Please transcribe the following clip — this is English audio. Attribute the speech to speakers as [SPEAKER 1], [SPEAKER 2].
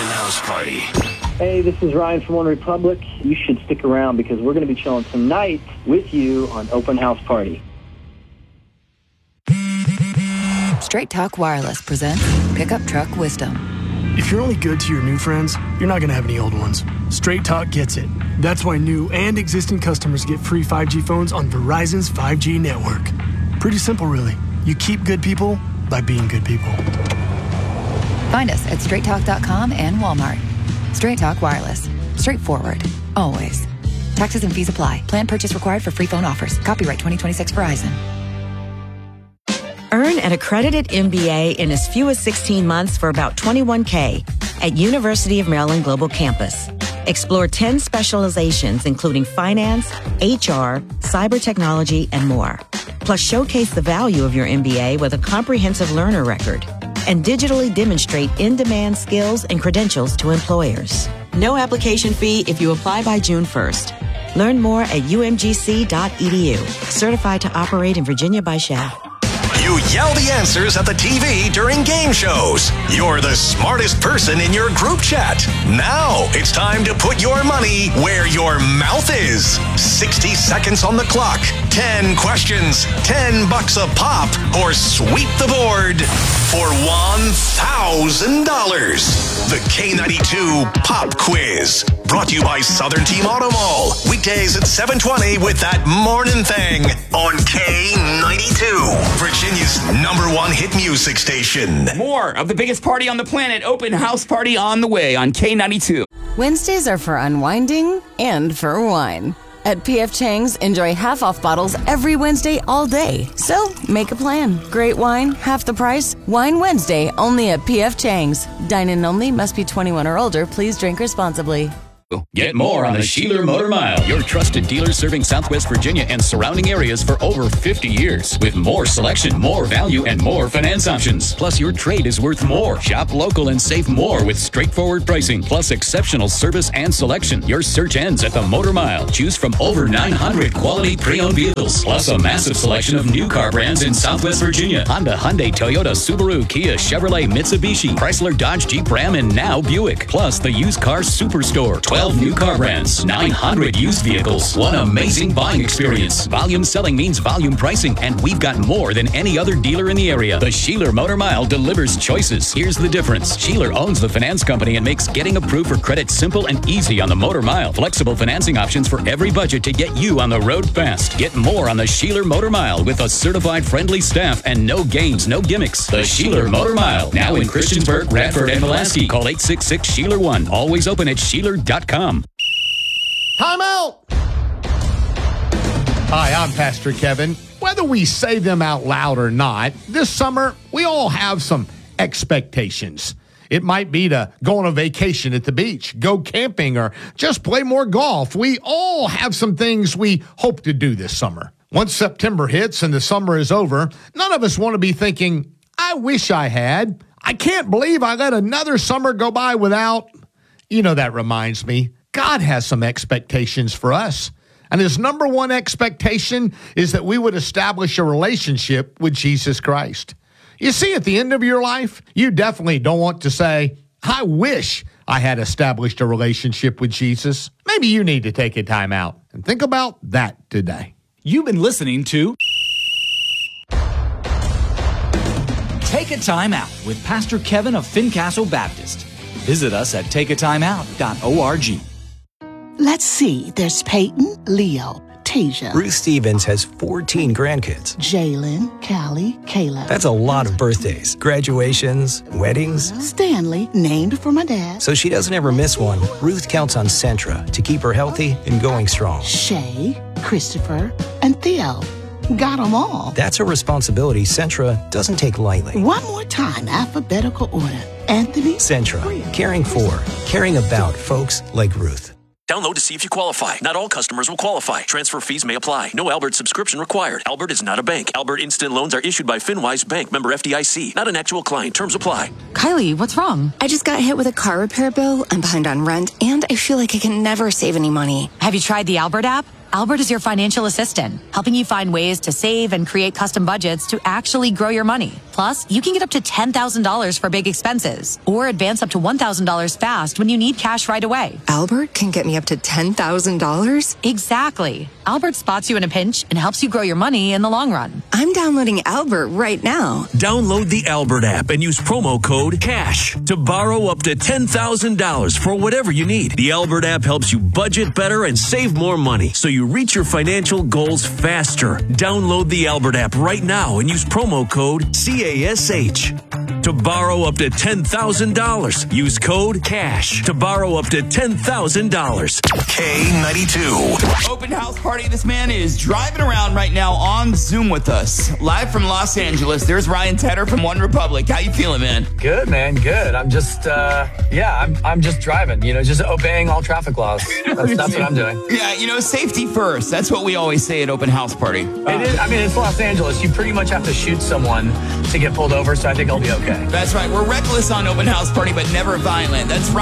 [SPEAKER 1] Open House Party.
[SPEAKER 2] Hey, this is Ryan from One Republic. You should stick around because we're going to be chilling tonight with you on Open House Party.
[SPEAKER 3] Straight Talk Wireless presents Pickup Truck Wisdom.
[SPEAKER 4] If you're only good to your new friends, you're not going to have any old ones. Straight Talk gets it. That's why new and existing customers get free 5G phones on Verizon's 5G network. Pretty simple, really. You keep good people by being good people.
[SPEAKER 3] Find us at straighttalk.com and Walmart. Straight Talk Wireless. Straightforward. Always. Taxes and fees apply. Plan purchase required for free phone offers. Copyright 2026 Verizon.
[SPEAKER 5] Earn an accredited MBA in as few as 16 months for about $21K at University of Maryland Global Campus. Explore 10 specializations, including finance, HR, cyber technology, and more. Plus, showcase the value of your MBA with a comprehensive learner record and digitally demonstrate in-demand skills and credentials to employers. No application fee if you apply by June 1st. Learn more at umgc.edu. Certified to operate in Virginia by SHAF.
[SPEAKER 6] You yell the answers at the TV during game shows. You're the smartest person in your group chat. Now it's time to put your money where your mouth is. 60 seconds on the clock. 10 questions. $10 a pop. Or sweep the board for $1,000. The K92 Pop Quiz. Brought to you by Southern Team Auto Mall. Weekdays at 7:20 with that morning thing on K92. Virginia's #1 hit music station.
[SPEAKER 7] More of the biggest party on the planet, Open House Party on the way on K92.
[SPEAKER 8] Wednesdays are for unwinding and for wine. At P.F. Chang's, enjoy half-off bottles every Wednesday all day. So, make a plan. Great wine, half the price. Wine Wednesday, only at P.F. Chang's. Dine-in only, must be 21 or older. Please drink responsibly.
[SPEAKER 9] Get more on the Sheeler Motor Mile, your trusted dealer serving Southwest Virginia and surrounding areas for over 50 years. With more selection, more value, and more finance options. Plus, your trade is worth more. Shop local and save more with straightforward pricing, plus exceptional service and selection. Your search ends at the Motor Mile. Choose from over 900 quality pre-owned vehicles, plus a massive selection of new car brands in Southwest Virginia. Honda, Hyundai, Toyota, Subaru, Kia, Chevrolet, Mitsubishi, Chrysler, Dodge, Jeep, Ram, and now Buick. Plus, the used car superstore. 12 new car brands, 900 used vehicles, one amazing buying experience. Volume selling means volume pricing, and we've got more than any other dealer in the area. The Sheeler Motor Mile delivers choices. Here's the difference. Sheeler owns the finance company and makes getting approved for credit simple and easy on the Motor Mile. Flexible financing options for every budget to get you on the road fast. Get more on the Sheeler Motor Mile with a certified friendly staff and no games, no gimmicks. The Sheeler Motor Mile, now in Christiansburg, Radford, and Pulaski. Call 866-SHEELER1. Always open at Sheeler.com.
[SPEAKER 10] Time out! Hi, I'm Pastor Kevin. Whether we say them out loud or not, this summer we all have some expectations. It might be to go on a vacation at the beach, go camping, or just play more golf. We all have some things we hope to do this summer. Once September hits and the summer is over, none of us want to be thinking, I wish I had. I can't believe I let another summer go by without. You know, that reminds me. God has some expectations for us. And his #1 expectation is that we would establish a relationship with Jesus Christ. You see, at the end of your life, you definitely don't want to say, I wish I had established a relationship with Jesus. Maybe you need to take a time out and think about that today.
[SPEAKER 11] You've been listening to Take a Time Out with Pastor Kevin of Fincastle Baptist. Visit us at takeatimeout.org.
[SPEAKER 12] Let's see. There's Peyton, Leo, Tasia.
[SPEAKER 13] Ruth Stevens has 14 grandkids.
[SPEAKER 12] Jalen, Callie, Kayla.
[SPEAKER 13] That's a lot of birthdays, graduations, weddings.
[SPEAKER 12] Stanley, named for my dad.
[SPEAKER 13] So she doesn't ever miss one. Ruth counts on Centra to keep her healthy and going strong.
[SPEAKER 12] Shay, Christopher, and Theo. Got them all.
[SPEAKER 13] That's a responsibility Centra doesn't take lightly.
[SPEAKER 12] One more time, alphabetical order. Anthony.
[SPEAKER 13] Centra, caring for, caring about folks like Ruth.
[SPEAKER 1] Download to see if you qualify. Not all customers will qualify. Transfer fees may apply. No Albert subscription required. Albert is not a bank. Albert Instant Loans are issued by FinWise Bank, member FDIC. Not an actual client. Terms apply.
[SPEAKER 14] Kylie, what's wrong? I just got hit with a car repair bill. I'm behind on rent, and I feel like I can never save any money.
[SPEAKER 15] Have you tried the Albert app? Albert is your financial assistant, helping you find ways to save and create custom budgets to actually grow your money. Plus, you can get up to $10,000 for big expenses or advance up to $1,000 fast when you need cash right away.
[SPEAKER 14] Albert can get me up to $10,000?
[SPEAKER 15] Exactly. Albert spots you in a pinch and helps you grow your money in the long run.
[SPEAKER 14] I'm downloading Albert right now.
[SPEAKER 1] Download the Albert app and use promo code CASH to borrow up to $10,000 for whatever you need. The Albert app helps you budget better and save more money so you reach your financial goals faster. Download the Albert app right now and use promo code CASH to borrow up to $10,000. Use code CASH to borrow up to $10,000.
[SPEAKER 6] K92.
[SPEAKER 7] Open house party. This man is driving around right now on Zoom with us. Live from Los Angeles. There's Ryan Tedder from One Republic. How you feeling, man?
[SPEAKER 16] Good, man. Good. I'm just, I'm just driving, just obeying all traffic laws. That's what I'm doing.
[SPEAKER 7] Yeah, safety first. That's what we always say at open house party.
[SPEAKER 16] It is. I mean, it's Los Angeles. You pretty much have to shoot someone to get pulled over, so I think I'll be okay.
[SPEAKER 7] That's right. We're reckless on open house party, but never violent. That's right.